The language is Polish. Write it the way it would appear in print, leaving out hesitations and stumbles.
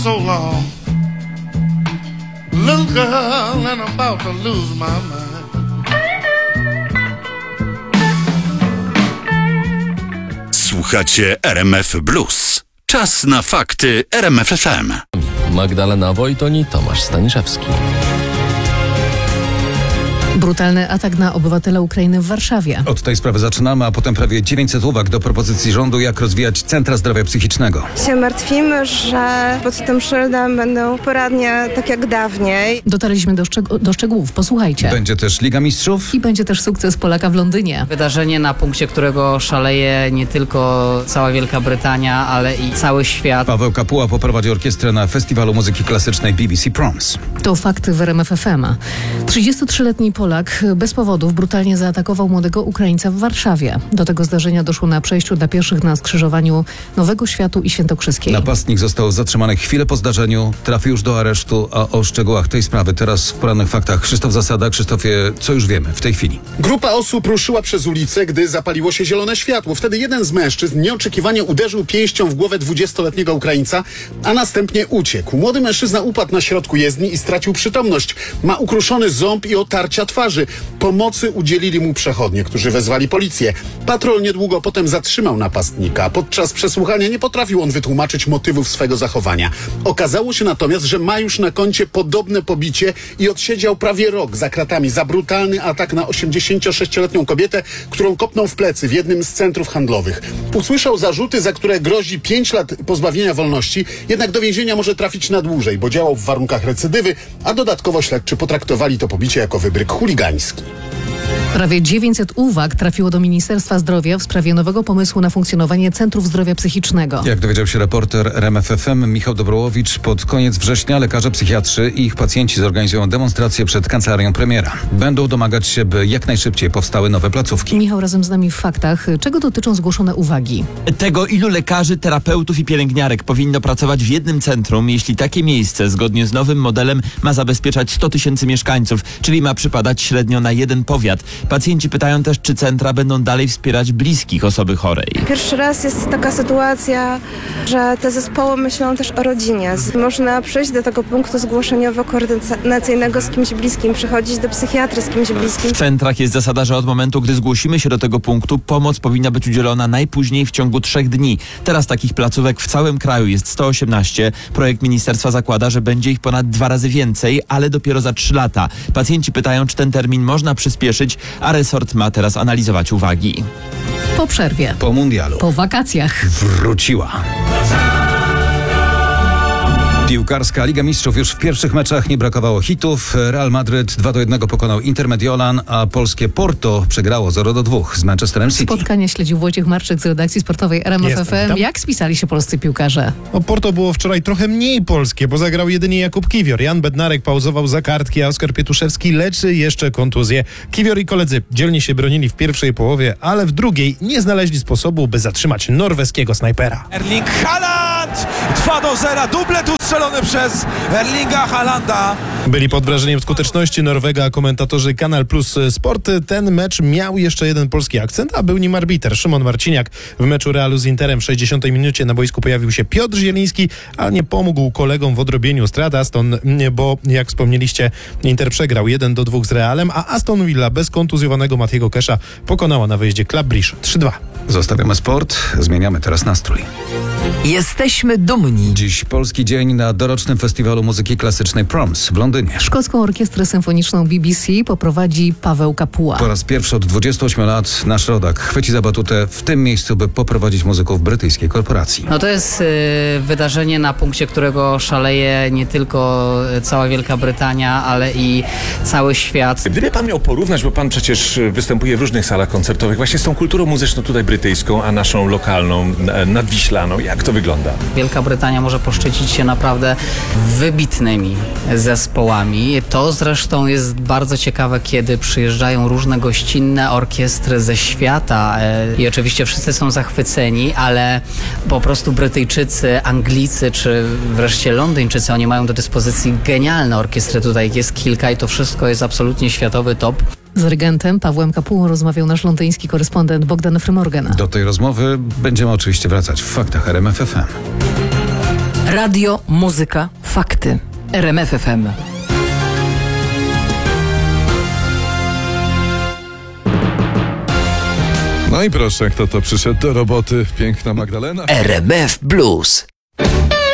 so long, little girl, and I'm about to lose my mind. Słuchacie RMF Blues. Czas na fakty RMF FM. Magdalena Wojton i Tomasz Staniszewski. Brutalny atak na obywatela Ukrainy w Warszawie. Od tej sprawy zaczynamy, a potem prawie 900 uwag do propozycji rządu, jak rozwijać centra zdrowia psychicznego. Się martwimy, że pod tym szyldem będą poradnie tak jak dawniej. Dotarliśmy do szczegółów. Posłuchajcie. Będzie też Liga Mistrzów. I będzie też sukces Polaka w Londynie. Wydarzenie, na punkcie którego szaleje nie tylko cała Wielka Brytania, ale i cały świat. Paweł Kapuła poprowadzi orkiestrę na Festiwalu Muzyki Klasycznej BBC Proms. To fakty w RMF FM. 33-letni Polak bez powodów brutalnie zaatakował młodego Ukraińca w Warszawie. Do tego zdarzenia doszło na przejściu dla pieszych na skrzyżowaniu Nowego Światu i Świętokrzyskiej. Napastnik został zatrzymany chwilę po zdarzeniu, trafił już do aresztu, a o szczegółach tej sprawy teraz w porannych faktach Krzysztof Zasada. Krzysztofie, co już wiemy w tej chwili? Grupa osób ruszyła przez ulicę, gdy zapaliło się zielone światło. Wtedy jeden z mężczyzn nieoczekiwanie uderzył pięścią w głowę 20-letniego Ukraińca, a następnie uciekł. Młody mężczyzna upadł na środku jezdni i stracił przytomność. Ma ukruszony ząb i otarcia twarzy. Pomocy udzielili mu przechodnie, którzy wezwali policję. Patrol niedługo potem zatrzymał napastnika. Podczas przesłuchania nie potrafił on wytłumaczyć motywów swego zachowania. Okazało się natomiast, że ma już na koncie podobne pobicie i odsiedział prawie rok za kratami za brutalny atak na 86-letnią kobietę, którą kopnął w plecy w jednym z centrów handlowych. Usłyszał zarzuty, za które grozi 5 lat pozbawienia wolności, jednak do więzienia może trafić na dłużej, bo działał w warunkach recydywy, a dodatkowo śledczy potraktowali to pobicie jako wybryk chuligański. Prawie 900 uwag trafiło do Ministerstwa Zdrowia w sprawie nowego pomysłu na funkcjonowanie centrów zdrowia psychicznego. Jak dowiedział się reporter RMF FM Michał Dobrołowicz, pod koniec września lekarze psychiatrzy i ich pacjenci zorganizują demonstrację przed kancelarią premiera. Będą domagać się, by jak najszybciej powstały nowe placówki. Michał razem z nami w faktach. Czego dotyczą zgłoszone uwagi? Tego, ilu lekarzy, terapeutów i pielęgniarek powinno pracować w jednym centrum, jeśli takie miejsce, zgodnie z nowym modelem, ma zabezpieczać 100 000 mieszkańców, czyli ma przypadać średnio na jeden powiat. Pacjenci pytają też, czy centra będą dalej wspierać bliskich osoby chorej. Pierwszy raz jest taka sytuacja, że te zespoły myślą też o rodzinie. Można przyjść do tego punktu zgłoszeniowo-koordynacyjnego z kimś bliskim, przychodzić do psychiatry z kimś bliskim. W centrach jest zasada, że od momentu, gdy zgłosimy się do tego punktu, pomoc powinna być udzielona najpóźniej w ciągu 3 dni. Teraz takich placówek w całym kraju jest 118. Projekt ministerstwa zakłada, że będzie ich ponad 2 razy więcej, ale dopiero za 3 lata. Pacjenci pytają, czy ten termin można przyspieszyć, a resort ma teraz analizować uwagi. Po przerwie. Po mundialu. Po wakacjach. Wróciła. Piłkarska Liga Mistrzów. Już w pierwszych meczach nie brakowało hitów. Real Madryt 2-1 pokonał Inter Mediolan, a polskie Porto przegrało 0-2 z Manchesterem City. Spotkanie śledził Wojciech Marczyk z redakcji sportowej RMF FM. Jak spisali się polscy piłkarze? Porto było wczoraj trochę mniej polskie, bo zagrał jedynie Jakub Kiwior. Jan Bednarek pauzował za kartki, a Oskar Pietuszewski leczy jeszcze kontuzję. Kiwior i koledzy dzielnie się bronili w pierwszej połowie, ale w drugiej nie znaleźli sposobu, by zatrzymać norweskiego snajpera. Erling Haaland! 2-0, dublet ustrzelony przez Erlinga Haalanda. Byli pod wrażeniem skuteczności Norwega, a komentatorzy Kanal Plus Sport. Ten mecz miał jeszcze jeden polski akcent, a był nim arbiter Szymon Marciniak. W meczu Realu z Interem w 60 minucie na boisku pojawił się Piotr Zieliński, a nie pomógł kolegom w odrobieniu strat Aston, bo jak wspomnieliście, Inter przegrał 1-2 z Realem, a Aston Villa bez kontuzjowanego Mattiego Kesha pokonała na wyjeździe Club Brugge 3-2. Zostawiamy sport, zmieniamy teraz nastrój. Jesteśmy dumni. Dziś polski dzień na dorocznym Festiwalu Muzyki Klasycznej Proms w Londynie. Szkocką Orkiestrę Symfoniczną BBC poprowadzi Paweł Kapuła. Po raz pierwszy od 28 lat nasz rodak chwyci za batutę w tym miejscu, by poprowadzić muzyków brytyjskiej korporacji. No to jest wydarzenie, na punkcie którego szaleje nie tylko cała Wielka Brytania, ale i cały świat. Gdyby pan miał porównać, bo pan przecież występuje w różnych salach koncertowych, właśnie z tą kulturą muzyczną tutaj brytyjską, a naszą lokalną, nadwiślaną, jak to wygląda? Wielka Brytania może poszczycić się naprawdę wybitnymi zespołami. To zresztą jest bardzo ciekawe, kiedy przyjeżdżają różne gościnne orkiestry ze świata i oczywiście wszyscy są zachwyceni, ale po prostu Brytyjczycy, Anglicy czy wreszcie Londyńczycy, oni mają do dyspozycji genialne orkiestry. Tutaj jest kilka i to wszystko jest absolutnie światowy top. Z dyrygentem Pawłem Kapułą rozmawiał nasz londyński korespondent Bogdan Frymorgan. Do tej rozmowy będziemy oczywiście wracać w faktach RMF FM. Radio, muzyka, fakty. RMF FM. No i proszę, kto to przyszedł do roboty? Piękna Magdalena. RMF Blues.